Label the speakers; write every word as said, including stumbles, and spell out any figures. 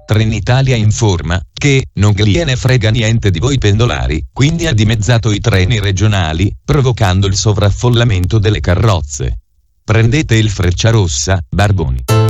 Speaker 1: Trenitalia informa che non gliene frega niente di voi pendolari, quindi ha dimezzato i treni regionali, provocando il sovraffollamento delle carrozze. Prendete il Frecciarossa, Barboni.